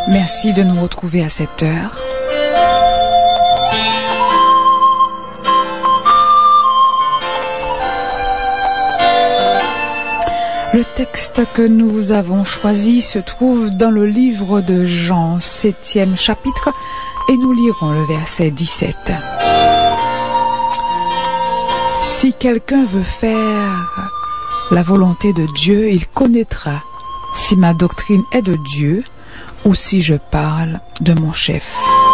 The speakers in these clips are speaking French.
Merci de nous retrouver à cette heure. Le texte que nous avons choisi se trouve dans le livre de Jean, 7e chapitre, et nous lirons le verset 17. Si quelqu'un veut faire la volonté de Dieu, il connaîtra si ma doctrine est de Dieu ou si je parle de mon chef.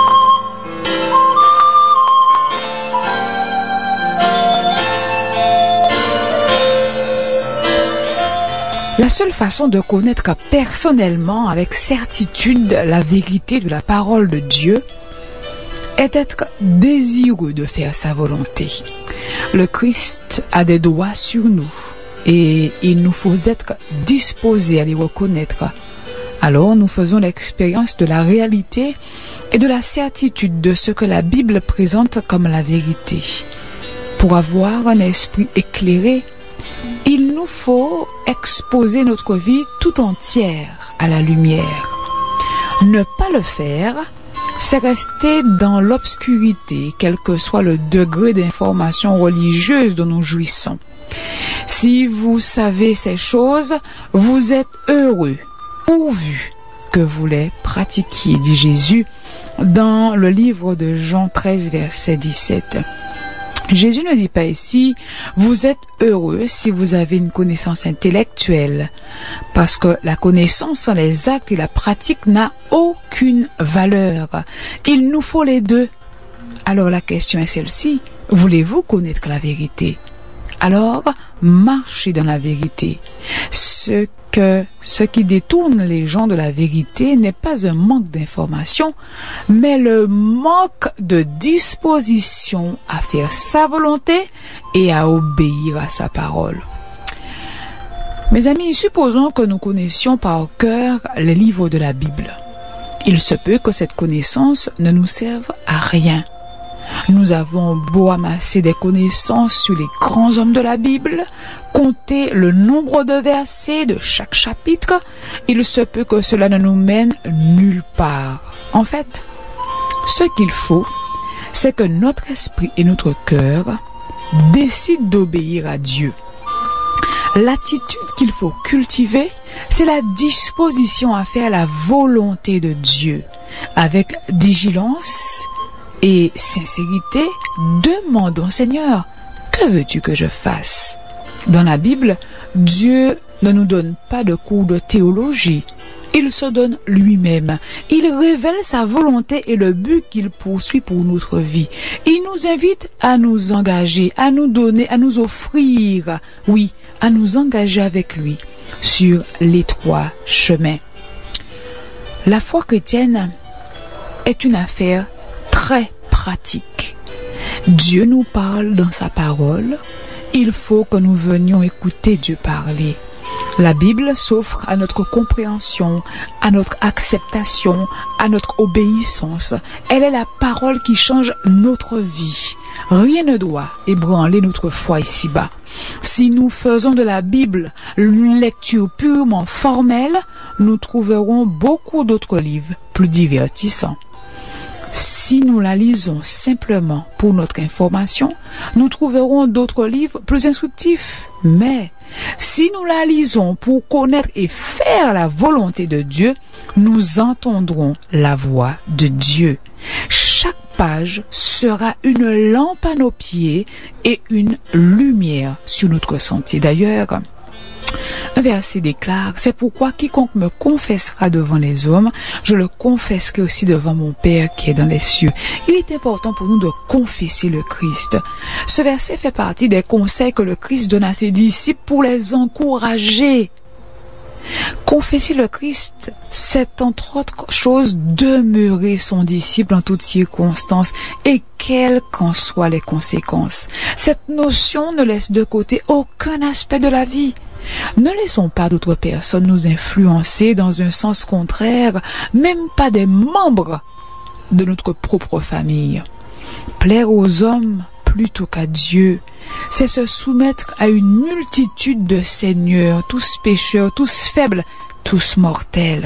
La seule façon de connaître personnellement avec certitude la vérité de la parole de Dieu est d'être désireux de faire sa volonté. Le Christ a des droits sur nous et il nous faut être disposés à les reconnaître. Alors nous faisons l'expérience de la réalité et de la certitude de ce que la Bible présente comme la vérité. Pour avoir un esprit éclairé, il nous faut exposer notre vie tout entière à la lumière. Ne pas le faire, c'est rester dans l'obscurité, quel que soit le degré d'information religieuse dont nous jouissons. Si vous savez ces choses, vous êtes heureux, pourvu que vous les pratiquiez, dit Jésus dans le livre de Jean 13, verset 17. Jésus ne dit pas ici « Vous êtes heureux si vous avez une connaissance intellectuelle » parce que la connaissance sans les actes et la pratique n'a aucune valeur. Il nous faut les deux. Alors la question est celle-ci, voulez-vous connaître la vérité? Alors, marchez dans la vérité. Ce qui détourne les gens de la vérité n'est pas un manque d'information, mais le manque de disposition à faire sa volonté et à obéir à sa parole. Mes amis, supposons que nous connaissions par cœur les livres de la Bible. Il se peut que cette connaissance ne nous serve à rien. Nous avons beau amasser des connaissances sur les grands hommes de la Bible, compter le nombre de versets de chaque chapitre, il se peut que cela ne nous mène nulle part. En fait, ce qu'il faut, c'est que notre esprit et notre cœur décident d'obéir à Dieu. L'attitude qu'il faut cultiver, c'est la disposition à faire la volonté de Dieu. Avec vigilance et sincérité, demandons Seigneur, que veux-tu que je fasse? Dans la Bible, Dieu ne nous donne pas de cours de théologie. Il se donne lui-même. Il révèle sa volonté et le but qu'il poursuit pour notre vie. Il nous invite à nous engager, à nous donner, à nous offrir, oui, à nous engager avec lui sur l'étroit chemin. La foi chrétienne est une affaire très pratique. Dieu nous parle dans sa parole. Il faut que nous venions écouter Dieu parler. La Bible s'offre à notre compréhension, à notre acceptation, à notre obéissance. Elle est la parole qui change notre vie. Rien ne doit ébranler notre foi ici-bas. Si nous faisons de la Bible une lecture purement formelle, nous trouverons beaucoup d'autres livres plus divertissants. Si nous la lisons simplement pour notre information, nous trouverons d'autres livres plus instructifs. Mais si nous la lisons pour connaître et faire la volonté de Dieu, nous entendrons la voix de Dieu. Chaque page sera une lampe à nos pieds et une lumière sur notre sentier. D'ailleurs, un verset déclare, c'est pourquoi quiconque me confessera devant les hommes, je le confesserai aussi devant mon Père qui est dans les cieux. Il est important pour nous de confesser le Christ. Ce verset fait partie des conseils que le Christ donne à ses disciples pour les encourager. Confesser le Christ, c'est entre autres choses demeurer son disciple en toutes circonstances et quelles qu'en soient les conséquences. Cette notion ne laisse de côté aucun aspect de la vie. Ne laissons pas d'autres personnes nous influencer dans un sens contraire, même pas des membres de notre propre famille. Plaire aux hommes plutôt qu'à Dieu, c'est se soumettre à une multitude de seigneurs, tous pécheurs, tous faibles, tous mortels.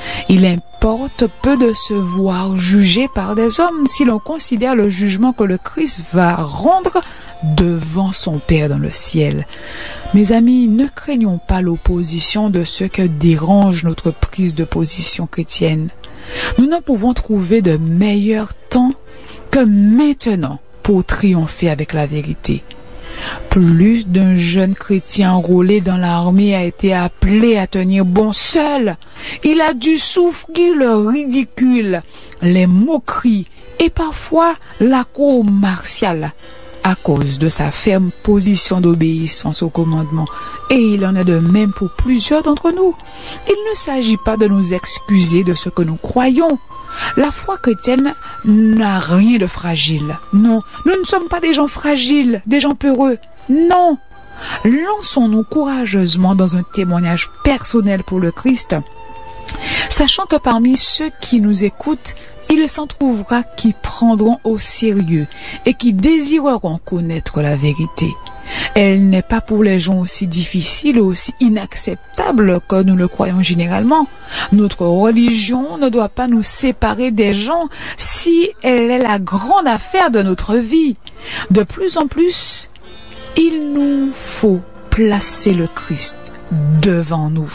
Il importe peu de se voir jugé par des hommes si l'on considère le jugement que le Christ va rendre devant son Père dans le ciel. Mes amis, ne craignons pas l'opposition de ceux que dérange notre prise de position chrétienne. Nous ne pouvons trouver de meilleur temps que maintenant pour triompher avec la vérité. Plus d'un jeune chrétien enrôlé dans l'armée a été appelé à tenir bon seul. Il a dû souffrir le ridicule, les moqueries et parfois la cour martiale à cause de sa ferme position d'obéissance au commandement. Et il en est de même pour plusieurs d'entre nous. Il ne s'agit pas de nous excuser de ce que nous croyons. La foi chrétienne n'a rien de fragile. Non, nous ne sommes pas des gens fragiles, des gens peureux. Non. Lançons-nous courageusement dans un témoignage personnel pour le Christ, sachant que parmi ceux qui nous écoutent, il s'en trouvera qui prendront au sérieux et qui désireront connaître la vérité. Elle n'est pas pour les gens aussi difficile ou aussi inacceptable que nous le croyons généralement. Notre religion ne doit pas nous séparer des gens si elle est la grande affaire de notre vie. De plus en plus, il nous faut placer le Christ devant nous.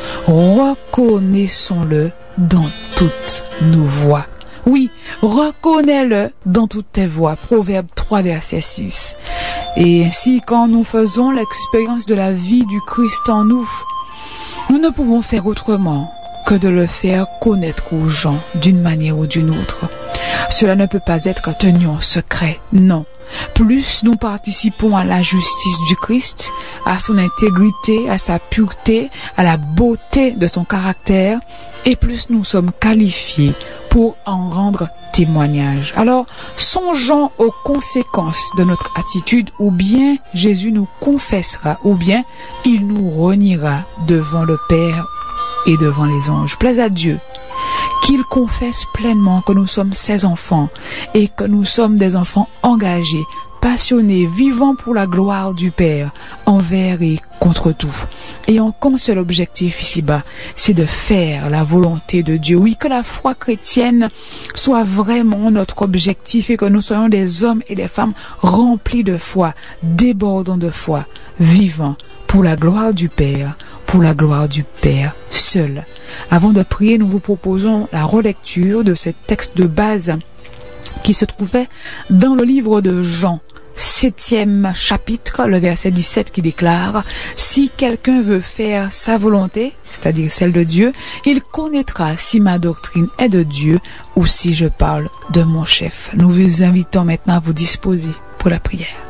Reconnaissons-le dans toutes nos voies. Oui, reconnais-le dans toutes tes voies. Proverbe 3, verset 6. Et ainsi, quand nous faisons l'expérience de la vie du Christ en nous, nous ne pouvons faire autrement que de le faire connaître aux gens d'une manière ou d'une autre. Cela ne peut pas être tenu en secret, non. Plus nous participons à la justice du Christ, à son intégrité, à sa pureté, à la beauté de son caractère, et plus nous sommes qualifiés pour en rendre témoignage. Alors, songeons aux conséquences de notre attitude, ou bien Jésus nous confessera, ou bien il nous reniera devant le Père et devant les anges. Plaise à Dieu qu'il confesse pleinement que nous sommes ses enfants et que nous sommes des enfants engagés, passionnés, vivant pour la gloire du Père, envers et contre tout. Ayant comme seul objectif ici-bas, c'est de faire la volonté de Dieu. Oui, que la foi chrétienne soit vraiment notre objectif et que nous soyons des hommes et des femmes remplis de foi, débordants de foi, vivant pour la gloire du Père, pour la gloire du Père seul. Avant de prier, nous vous proposons la relecture de ce texte de base qui se trouvait dans le livre de Jean, 7e chapitre, le verset 17 qui déclare « Si quelqu'un veut faire sa volonté, c'est-à-dire celle de Dieu, il connaîtra si ma doctrine est de Dieu ou si je parle de mon chef. » Nous vous invitons maintenant à vous disposer pour la prière.